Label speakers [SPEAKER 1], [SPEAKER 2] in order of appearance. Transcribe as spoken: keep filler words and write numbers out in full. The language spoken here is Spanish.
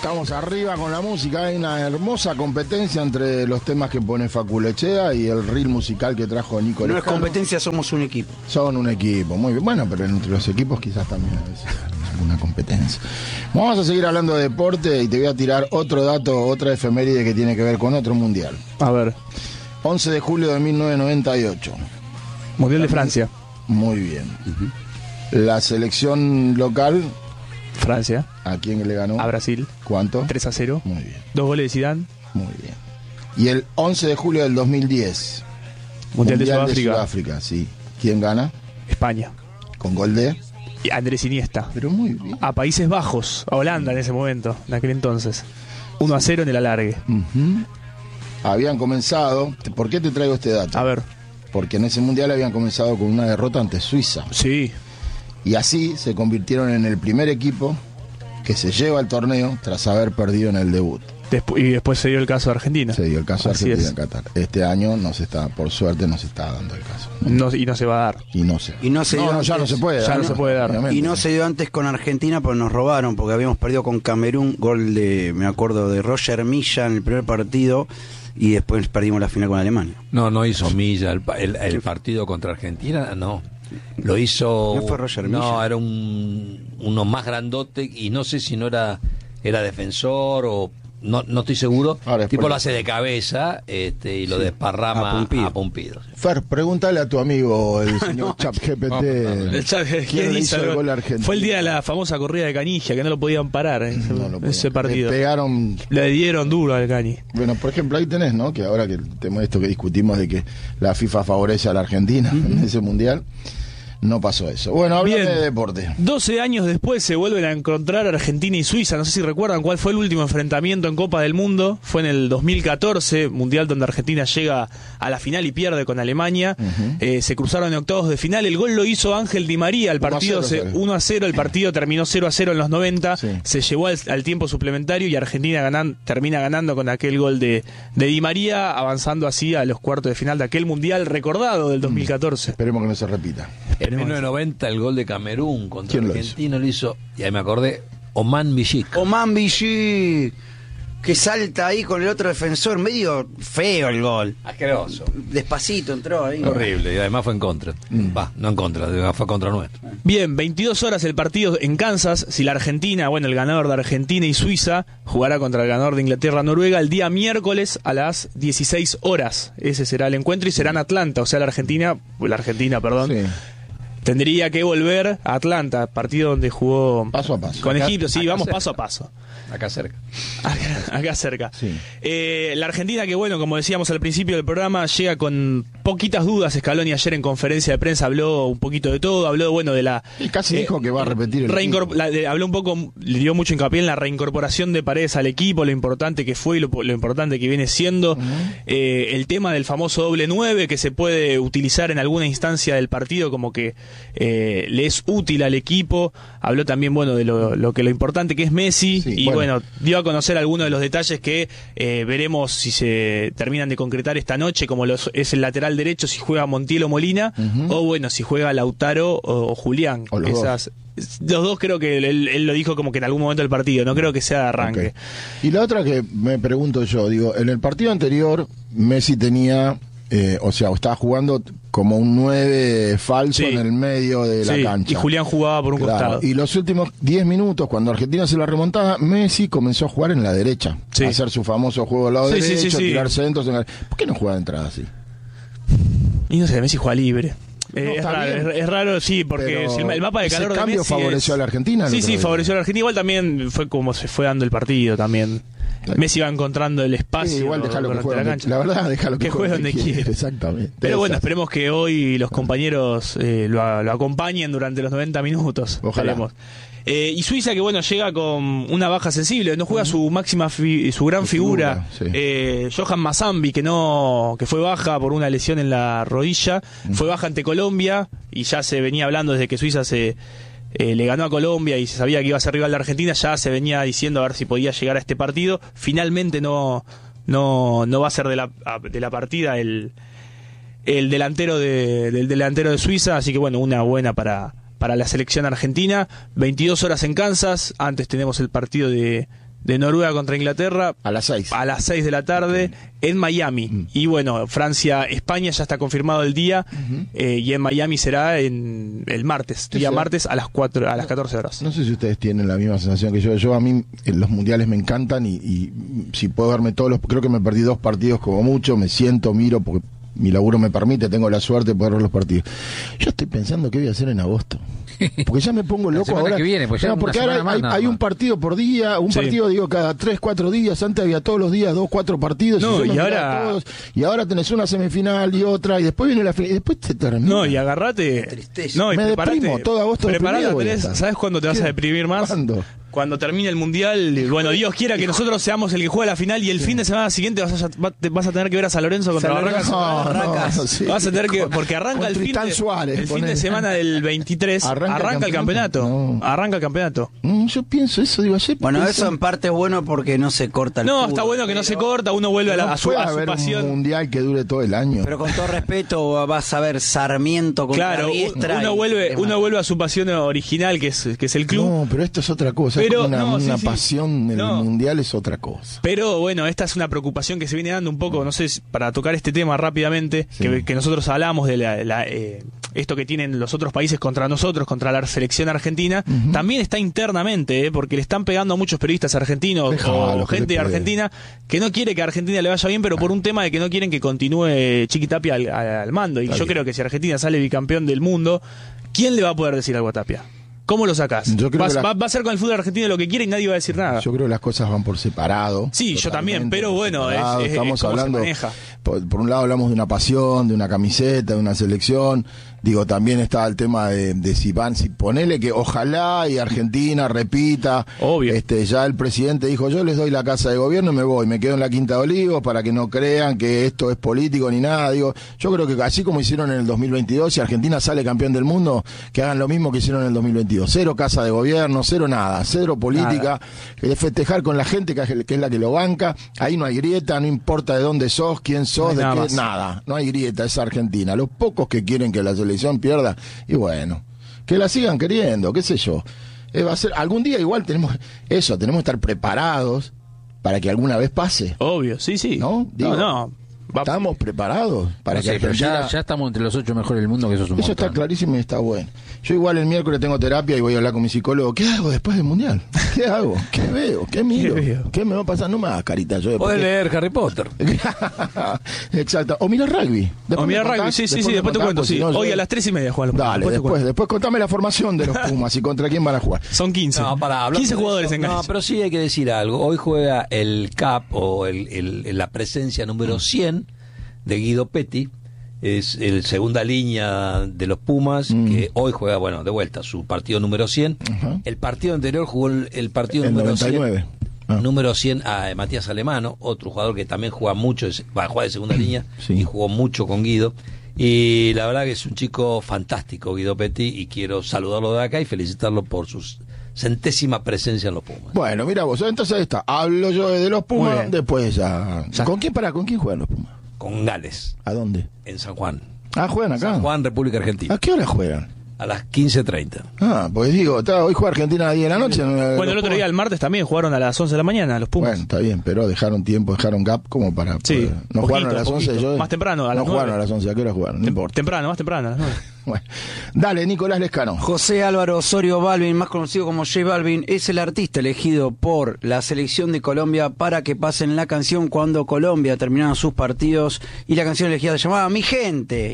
[SPEAKER 1] Estamos arriba con la música, hay una hermosa competencia entre los temas que pone Facu Lechea y el reel musical que trajo Nico
[SPEAKER 2] No es
[SPEAKER 1] Lescano.
[SPEAKER 2] competencia, somos un equipo.
[SPEAKER 1] Son un equipo, muy bien. Bueno, pero entre los equipos quizás también a veces hay alguna competencia. Vamos a seguir hablando de deporte y te voy a tirar otro dato, otra efeméride que tiene que ver con otro mundial.
[SPEAKER 3] A ver.
[SPEAKER 1] once de julio de mil novecientos noventa y ocho.
[SPEAKER 3] Mundial de Francia.
[SPEAKER 1] Muy bien. Uh-huh. La selección local...
[SPEAKER 3] Francia.
[SPEAKER 1] ¿A quién le ganó?
[SPEAKER 3] A Brasil.
[SPEAKER 1] ¿Cuánto?
[SPEAKER 3] tres a cero.
[SPEAKER 1] Muy bien.
[SPEAKER 3] Dos goles de Zidane.
[SPEAKER 1] Muy bien. Y el once de julio del dos mil diez.
[SPEAKER 3] Mundial, Mundial de Sudáfrica.
[SPEAKER 1] de Sudáfrica, sí. ¿Quién gana?
[SPEAKER 3] España.
[SPEAKER 1] Con gol de...
[SPEAKER 3] Y Andrés Iniesta.
[SPEAKER 1] Pero muy bien.
[SPEAKER 3] A Países Bajos, a Holanda en ese momento, en aquel entonces. uno a cero en el alargue.
[SPEAKER 1] Uh-huh. Habían comenzado... ¿Por qué te traigo este dato?
[SPEAKER 3] A ver.
[SPEAKER 1] Porque en ese mundial habían comenzado con una derrota ante Suiza.
[SPEAKER 3] Sí.
[SPEAKER 1] Y así se convirtieron en el primer equipo que se lleva el torneo tras haber perdido en el debut.
[SPEAKER 3] Despu- y después se dio el caso de Argentina.
[SPEAKER 1] Se dio el caso de
[SPEAKER 3] Así
[SPEAKER 1] Argentina
[SPEAKER 3] es.
[SPEAKER 1] en Qatar. Este año no se está, por suerte no se está dando el caso.
[SPEAKER 3] No, y no se va a dar.
[SPEAKER 1] Y no se,
[SPEAKER 2] y no se
[SPEAKER 1] no,
[SPEAKER 2] dio
[SPEAKER 1] no,
[SPEAKER 2] antes,
[SPEAKER 1] ya no se puede
[SPEAKER 3] ya
[SPEAKER 1] dar.
[SPEAKER 3] no se puede dar.
[SPEAKER 1] Obviamente.
[SPEAKER 2] Y no se dio antes con Argentina, porque nos robaron, porque habíamos perdido con Camerún, gol de, me acuerdo, de Roger Milla en el primer partido, y después perdimos la final con Alemania.
[SPEAKER 4] No, no hizo Milla el, el, el partido contra Argentina, no. Lo hizo...
[SPEAKER 2] ¿No fue Roger Milla?
[SPEAKER 4] No, era un, uno más grandote y no sé si no era era defensor o... No, no estoy seguro.
[SPEAKER 1] Ahora,
[SPEAKER 4] el tipo
[SPEAKER 1] después-
[SPEAKER 4] lo hace de cabeza este, y lo
[SPEAKER 2] Sí,
[SPEAKER 4] desparrama
[SPEAKER 2] a Pumpido.
[SPEAKER 4] a Pumpido.
[SPEAKER 1] Fer, pregúntale a tu amigo, el señor ChatGPT.
[SPEAKER 3] El chat-
[SPEAKER 1] ¿Quién
[SPEAKER 3] ¿quién
[SPEAKER 1] le
[SPEAKER 3] hizo
[SPEAKER 1] hizo
[SPEAKER 3] el
[SPEAKER 1] el
[SPEAKER 3] gol?
[SPEAKER 1] gol a Argentina?
[SPEAKER 3] Fue el día de la famosa corrida de Canigia, que no lo podían parar, eh, ese,
[SPEAKER 1] No lo
[SPEAKER 3] ese
[SPEAKER 1] podían.
[SPEAKER 3] partido.
[SPEAKER 1] Le pegaron.
[SPEAKER 3] Le dieron duro al Cani.
[SPEAKER 1] Bueno, por ejemplo, ahí tenés, ¿no? Que ahora que el tema esto que discutimos de que la FIFA favorece a la Argentina en ese mundial, no pasó eso. Bueno, hablame
[SPEAKER 3] Bien.
[SPEAKER 1] de deporte.
[SPEAKER 3] doce años después se vuelven a encontrar Argentina y Suiza. No sé si recuerdan cuál fue el último enfrentamiento en Copa del Mundo. Fue en el dos mil catorce, mundial donde Argentina llega a la final y pierde con Alemania.
[SPEAKER 1] Uh-huh.
[SPEAKER 3] Eh, se cruzaron en octavos de final. El gol lo hizo Ángel Di María. El
[SPEAKER 1] uno a
[SPEAKER 3] partido
[SPEAKER 1] cero,
[SPEAKER 3] se-
[SPEAKER 1] sale.
[SPEAKER 3] uno a cero. El partido terminó cero a cero en los noventa.
[SPEAKER 1] Sí.
[SPEAKER 3] Se llevó al, al tiempo suplementario y Argentina ganan, termina ganando con aquel gol de, de Di María, avanzando así a los cuartos de final de aquel mundial recordado del dos mil catorce.
[SPEAKER 1] Esperemos que no se repita.
[SPEAKER 4] En mil novecientos noventa el gol de Camerún contra
[SPEAKER 1] ¿Quién lo
[SPEAKER 4] Argentina lo hizo? Y ahí me acordé, Oman Bijik.
[SPEAKER 2] Oman Bijik, que salta ahí con el otro defensor, medio feo el gol.
[SPEAKER 4] Asqueroso.
[SPEAKER 2] Despacito entró ahí.
[SPEAKER 4] Horrible, y además fue en contra. Va, no en contra, fue contra nuestro.
[SPEAKER 3] Bien, veintidós horas el partido en Kansas. Si la Argentina, bueno, el ganador de Argentina y Suiza jugará contra el ganador de Inglaterra-Noruega el día miércoles a las dieciséis horas. Ese será el encuentro y será en Atlanta. O sea, la Argentina, la Argentina, perdón,
[SPEAKER 1] Sí.
[SPEAKER 3] tendría que volver a Atlanta, partido donde jugó
[SPEAKER 1] Paso a paso.
[SPEAKER 3] con
[SPEAKER 4] Acá-
[SPEAKER 3] Egipto. Sí,
[SPEAKER 4] acá
[SPEAKER 3] vamos
[SPEAKER 4] cerca.
[SPEAKER 3] paso a paso.
[SPEAKER 4] Acá cerca.
[SPEAKER 3] Acá, acá cerca.
[SPEAKER 1] Sí.
[SPEAKER 3] Eh, la Argentina que, bueno, como decíamos al principio del programa, llega con poquitas dudas. Scaloni ayer en conferencia de prensa habló un poquito de todo, habló, bueno, de la...
[SPEAKER 1] Y casi
[SPEAKER 3] eh,
[SPEAKER 1] dijo que va a repetir el
[SPEAKER 3] reincorpor-
[SPEAKER 1] equipo.
[SPEAKER 3] la- de- habló un poco, le dio mucho hincapié en la reincorporación de Paredes al equipo, lo importante que fue y lo, lo importante que viene siendo. Eh, el tema del famoso doble nueve que se puede utilizar en alguna instancia del partido como que eh, le es útil al equipo. Habló también, bueno, de lo, lo que lo importante que es Messi.
[SPEAKER 1] Sí,
[SPEAKER 3] y
[SPEAKER 1] bueno.
[SPEAKER 3] bueno, dio a conocer algunos de los detalles que eh, veremos si se terminan de concretar esta noche, como los, es el lateral derecho, si juega Montiel o Molina,
[SPEAKER 1] Ujú.
[SPEAKER 3] o bueno, si juega Lautaro o, o Julián.
[SPEAKER 1] O los
[SPEAKER 3] Esas, los dos creo que él, él lo dijo como que en algún momento del partido, no creo que sea de arranque.
[SPEAKER 1] Ok. Y la otra que me pregunto yo, digo, en el partido anterior Messi tenía, eh, o sea, estaba jugando como un nueve falso
[SPEAKER 3] Sí.
[SPEAKER 1] en el medio de la
[SPEAKER 3] Sí,
[SPEAKER 1] cancha.
[SPEAKER 3] y Julián jugaba por un
[SPEAKER 1] Claro,
[SPEAKER 3] costado.
[SPEAKER 1] y los últimos diez minutos, cuando Argentina se la remontaba, Messi comenzó a jugar en la derecha.
[SPEAKER 3] Sí.
[SPEAKER 1] A hacer su famoso juego al lado
[SPEAKER 3] Sí, sí,
[SPEAKER 1] derecho,
[SPEAKER 3] sí, sí.
[SPEAKER 1] tirar centros. En la- ¿Por qué no juega de entrada así?
[SPEAKER 3] Y no sé, Messi juega libre. Eh,
[SPEAKER 1] No,
[SPEAKER 3] es,
[SPEAKER 1] está
[SPEAKER 3] raro,
[SPEAKER 1] bien.
[SPEAKER 3] es, es raro, sí, porque
[SPEAKER 1] Pero
[SPEAKER 3] si el, el mapa de
[SPEAKER 1] ese
[SPEAKER 3] calor de
[SPEAKER 1] cambio
[SPEAKER 3] Messi
[SPEAKER 1] favoreció
[SPEAKER 3] es-
[SPEAKER 1] a la Argentina el
[SPEAKER 3] Sí,
[SPEAKER 1] otro
[SPEAKER 3] sí,
[SPEAKER 1] día.
[SPEAKER 3] favoreció a la Argentina. Igual también fue como se fue dando el partido también.
[SPEAKER 1] Claro.
[SPEAKER 3] Messi va encontrando el espacio.
[SPEAKER 1] Sí, igual déjalo que
[SPEAKER 3] durante
[SPEAKER 1] juegue
[SPEAKER 3] la
[SPEAKER 1] donde-
[SPEAKER 3] cancha.
[SPEAKER 1] la verdad, déjalo que,
[SPEAKER 3] Que juegue donde quiera.
[SPEAKER 1] Exactamente.
[SPEAKER 3] Pero bueno,
[SPEAKER 1] Esas.
[SPEAKER 3] esperemos que hoy los compañeros eh, lo, lo acompañen durante los noventa minutos.
[SPEAKER 1] Ojalá.
[SPEAKER 3] Esperemos. Eh, y Suiza que bueno llega con una baja sensible, no juega su máxima fi- su gran
[SPEAKER 1] Su
[SPEAKER 3] figura,
[SPEAKER 1] figura, sí.
[SPEAKER 3] eh, Johan Mazambi que no que fue baja por una lesión en la rodilla, fue baja ante Colombia y ya se venía hablando desde que Suiza se eh, le ganó a Colombia y se sabía que iba a ser rival de Argentina, ya se venía diciendo a ver si podía llegar a este partido. Finalmente no no no va a ser de la de la partida el el delantero de, del delantero de Suiza, así que bueno, una buena para para la selección argentina. Veintidós horas en Kansas. Antes tenemos el partido de, de Noruega contra Inglaterra
[SPEAKER 1] A las seis.
[SPEAKER 3] a las seis de la tarde en Miami.
[SPEAKER 1] Mm.
[SPEAKER 3] Y bueno, Francia-España ya está confirmado el día,
[SPEAKER 1] Ujú.
[SPEAKER 3] eh, y en Miami será en el martes,
[SPEAKER 1] Sí,
[SPEAKER 3] día
[SPEAKER 1] sí.
[SPEAKER 3] martes a las cuatro, a las catorce horas.
[SPEAKER 1] No sé si ustedes tienen la misma sensación que yo. Yo a mí eh, los mundiales me encantan y, y si puedo verme todos los... Creo que me perdí dos partidos como mucho, me siento, miro, porque mi laburo me permite, tengo la suerte de poder ver los partidos. Yo estoy pensando qué voy a hacer en agosto. Porque ya me pongo
[SPEAKER 5] La
[SPEAKER 1] loco
[SPEAKER 5] semana
[SPEAKER 1] ahora.
[SPEAKER 5] que viene, pues ya
[SPEAKER 1] No,
[SPEAKER 5] una
[SPEAKER 1] porque ahora
[SPEAKER 5] semana más
[SPEAKER 1] hay,
[SPEAKER 5] nada
[SPEAKER 1] hay un
[SPEAKER 5] más.
[SPEAKER 1] partido por día, un
[SPEAKER 3] Sí.
[SPEAKER 1] partido digo cada tres, cuatro días. Antes había todos los días dos, cuatro partidos.
[SPEAKER 3] No,
[SPEAKER 1] yo los
[SPEAKER 3] y
[SPEAKER 1] miraba
[SPEAKER 3] ahora-
[SPEAKER 1] todos, y ahora tenés una semifinal y otra y después viene la final y después te termina.
[SPEAKER 3] No, y agarrate.
[SPEAKER 2] Tristeza.
[SPEAKER 3] No, y
[SPEAKER 1] Me
[SPEAKER 3] preparate.
[SPEAKER 1] deprimo, todo agosto
[SPEAKER 3] Preparate,
[SPEAKER 1] deprimido voy a
[SPEAKER 3] Andrés,
[SPEAKER 1] estar.
[SPEAKER 3] ¿sabes cuándo te vas a
[SPEAKER 1] ¿Qué?
[SPEAKER 3] deprimir más?
[SPEAKER 1] ¿Cuándo?
[SPEAKER 3] Cuando termine el mundial, y bueno, Dios quiera que nosotros seamos el que juega la final y el fin de semana siguiente vas a, va- te- vas a tener que ver a San Lorenzo contra
[SPEAKER 1] San
[SPEAKER 3] Barracas.
[SPEAKER 1] Lorenzo, no,
[SPEAKER 3] Barracas.
[SPEAKER 1] no, sí.
[SPEAKER 3] Vas a tener que, porque arranca
[SPEAKER 1] Con
[SPEAKER 3] el fin,
[SPEAKER 1] Tristán
[SPEAKER 3] de,
[SPEAKER 1] Suárez,
[SPEAKER 3] el fin
[SPEAKER 1] ponele.
[SPEAKER 3] de semana del veintitrés,
[SPEAKER 1] Arranca
[SPEAKER 3] arranca,
[SPEAKER 1] el
[SPEAKER 3] el campeonato,
[SPEAKER 1] campeonato. No.
[SPEAKER 3] arranca el campeonato.
[SPEAKER 1] Mm, yo pienso eso, digo ayer.
[SPEAKER 2] Bueno,
[SPEAKER 1] pensé-
[SPEAKER 2] eso en parte es bueno porque no se corta el
[SPEAKER 3] No,
[SPEAKER 2] fútbol,
[SPEAKER 3] está bueno que no se corta, uno vuelve a, la-
[SPEAKER 1] No
[SPEAKER 3] a su,
[SPEAKER 1] puede
[SPEAKER 3] a su
[SPEAKER 1] haber un
[SPEAKER 3] pasión.
[SPEAKER 1] mundial que dure todo el año.
[SPEAKER 2] Pero con todo respeto vas a ver Sarmiento contra
[SPEAKER 3] Claro,
[SPEAKER 2] Riestra.
[SPEAKER 3] uno
[SPEAKER 2] y-
[SPEAKER 3] vuelve,
[SPEAKER 2] es
[SPEAKER 3] uno
[SPEAKER 2] más.
[SPEAKER 3] vuelve a su pasión original, que es, que es el club.
[SPEAKER 1] No, pero esto es otra cosa.
[SPEAKER 3] Pero,
[SPEAKER 1] es una,
[SPEAKER 3] no, sí,
[SPEAKER 1] una
[SPEAKER 3] sí.
[SPEAKER 1] pasión en
[SPEAKER 3] No.
[SPEAKER 1] el mundial es otra cosa.
[SPEAKER 3] Pero bueno, esta es una preocupación que se viene dando un poco, no sé, si- para tocar este tema rápidamente,
[SPEAKER 1] Sí.
[SPEAKER 3] que, que nosotros hablamos de la, la, eh, esto que tienen los otros países contra nosotros, contra la selección argentina,
[SPEAKER 1] Ujú.
[SPEAKER 3] también está internamente, eh, porque le están pegando a muchos periodistas argentinos
[SPEAKER 1] Dejalo,
[SPEAKER 3] o
[SPEAKER 1] que
[SPEAKER 3] gente
[SPEAKER 1] le
[SPEAKER 3] de
[SPEAKER 1] pegue.
[SPEAKER 3] Argentina que no quiere que a Argentina le vaya bien, pero por un tema de que no quieren que continúe Chiqui Tapia al, al mando. Y
[SPEAKER 1] Está
[SPEAKER 3] yo
[SPEAKER 1] bien.
[SPEAKER 3] creo que si Argentina sale bicampeón del mundo, ¿quién le va a poder decir algo a Tapia? ¿Cómo lo sacás?
[SPEAKER 1] Yo creo
[SPEAKER 3] Va,
[SPEAKER 1] que la-
[SPEAKER 3] va- va a ser con el fútbol argentino lo que quiere y nadie va a decir nada.
[SPEAKER 1] Yo creo que las cosas van por separado.
[SPEAKER 3] Sí, yo también,
[SPEAKER 1] totalmente
[SPEAKER 3] pero
[SPEAKER 1] por
[SPEAKER 3] bueno, es-
[SPEAKER 1] separado.
[SPEAKER 3] es- es
[SPEAKER 1] estamos
[SPEAKER 3] cómo se
[SPEAKER 1] hablando.
[SPEAKER 3] maneja.
[SPEAKER 1] Por, por un lado hablamos de una pasión, de una camiseta, de una selección. Digo, también está el tema de, de si van, si ponele que ojalá y Argentina repita.
[SPEAKER 3] Obvio.
[SPEAKER 1] Este, ya el presidente dijo, yo les doy la casa de gobierno y me voy, me quedo en la Quinta de Olivos para que no crean que esto es político ni nada. Digo, yo creo que así como hicieron en el dos mil veintidós, si Argentina sale campeón del mundo, que hagan lo mismo que hicieron en el dos mil veintidós. Cero casa de gobierno, cero nada, cero política, de festejar con la gente que, es- que es la que lo banca. Ahí no hay grieta, no importa de dónde sos, quién sos,
[SPEAKER 3] No hay
[SPEAKER 1] de
[SPEAKER 3] nada
[SPEAKER 1] qué,
[SPEAKER 3] más.
[SPEAKER 1] nada. No hay grieta, es Argentina. Los pocos que quieren que la selección pierda, y bueno, que la sigan queriendo, qué sé yo. Eh, va a ser, algún día igual tenemos eso, tenemos que estar preparados para que alguna vez pase.
[SPEAKER 3] Obvio, sí, sí.
[SPEAKER 1] ¿No? Digo,
[SPEAKER 3] no, no. Va-
[SPEAKER 1] Estamos preparados para
[SPEAKER 5] No
[SPEAKER 1] que
[SPEAKER 5] sé, pero
[SPEAKER 1] Argentina...
[SPEAKER 5] ya, ya estamos entre los ocho mejores del mundo, que eso es un
[SPEAKER 1] Eso está
[SPEAKER 5] montón.
[SPEAKER 1] clarísimo y está bueno. Yo igual el miércoles tengo terapia y voy a hablar con mi psicólogo. ¿Qué hago después del mundial? ¿Qué hago? ¿Qué veo? ¿Qué miro?
[SPEAKER 3] ¿Qué veo?
[SPEAKER 1] ¿Qué me va a pasar? No me hagas carita yo.
[SPEAKER 4] Podés
[SPEAKER 1] porque-
[SPEAKER 4] leer Harry Potter.
[SPEAKER 1] Exacto. O mira rugby. Después
[SPEAKER 3] O mira
[SPEAKER 1] me contás,
[SPEAKER 3] rugby, sí, sí,
[SPEAKER 1] después
[SPEAKER 3] sí,
[SPEAKER 1] me
[SPEAKER 3] después te
[SPEAKER 1] contás,
[SPEAKER 3] cuento,
[SPEAKER 1] porque
[SPEAKER 3] sí.
[SPEAKER 1] si no, yo-
[SPEAKER 3] Hoy a las tres y media juegan los Pumas,
[SPEAKER 1] Dale,
[SPEAKER 3] después te
[SPEAKER 1] después,
[SPEAKER 3] cuento.
[SPEAKER 1] después contame la formación de los Pumas y contra quién van a jugar.
[SPEAKER 3] Son quince.
[SPEAKER 4] No, para hablar
[SPEAKER 3] quince
[SPEAKER 4] de
[SPEAKER 3] jugadores
[SPEAKER 4] eso,
[SPEAKER 3] en
[SPEAKER 4] No,
[SPEAKER 3] cancha.
[SPEAKER 4] pero sí hay que decir algo. Hoy juega el C A P o el, el- el- la presencia número cien de Guido Petti. Es el segunda línea de los Pumas,
[SPEAKER 1] Mm.
[SPEAKER 4] que hoy juega, bueno, de vuelta, su partido número cien.
[SPEAKER 1] Ajá.
[SPEAKER 4] El partido anterior jugó el, el partido
[SPEAKER 1] El
[SPEAKER 4] número
[SPEAKER 1] noventa y nueve.
[SPEAKER 4] cien.
[SPEAKER 1] Ah.
[SPEAKER 4] Número cien a Matías Alemano, otro jugador que también juega mucho, es- va a jugar de segunda línea
[SPEAKER 1] Sí.
[SPEAKER 4] y jugó mucho con Guido. Y la verdad que es un chico fantástico, Guido Petti, y quiero saludarlo de acá y felicitarlo por su centésima presencia en los Pumas.
[SPEAKER 1] Bueno, mira vos, entonces ahí está. Hablo yo de los
[SPEAKER 3] Muy
[SPEAKER 1] Pumas,
[SPEAKER 3] bien.
[SPEAKER 1] después ya.
[SPEAKER 3] Ya.
[SPEAKER 1] ¿Con quién para? ¿Con quién juegan los Pumas?
[SPEAKER 4] Con Gales,
[SPEAKER 1] ¿A dónde?
[SPEAKER 4] en San Juan.
[SPEAKER 1] Ah, juegan acá.
[SPEAKER 4] San Juan, República Argentina.
[SPEAKER 1] ¿A qué hora juegan?
[SPEAKER 4] A las quince treinta.
[SPEAKER 1] Ah, pues digo, está, hoy juega Argentina a las diez de la noche. ¿no?
[SPEAKER 3] Bueno,
[SPEAKER 1] Los
[SPEAKER 3] el otro
[SPEAKER 1] Pumas.
[SPEAKER 3] día, el martes, también jugaron a las once de la mañana, los Pumas.
[SPEAKER 1] Bueno, está bien, pero dejaron tiempo, dejaron gap como para...
[SPEAKER 3] Sí,
[SPEAKER 1] poder- no
[SPEAKER 3] poquito,
[SPEAKER 1] jugaron a las once.
[SPEAKER 3] poquito.
[SPEAKER 1] Yo,
[SPEAKER 3] Más temprano, a
[SPEAKER 1] no
[SPEAKER 3] las
[SPEAKER 1] jugaron
[SPEAKER 3] nueve.
[SPEAKER 1] a las once, ¿a qué hora jugaron? No
[SPEAKER 3] Tem-
[SPEAKER 1] importa.
[SPEAKER 3] Temprano, más temprano, a las nueve.
[SPEAKER 1] Bueno. Dale, Nicolás Lescano.
[SPEAKER 2] José Álvaro Osorio Balvin, más conocido como J Balvin, es el artista elegido por la selección de Colombia para que pasen la canción cuando Colombia terminaron sus partidos, y la canción elegida se llamaba Mi Gente.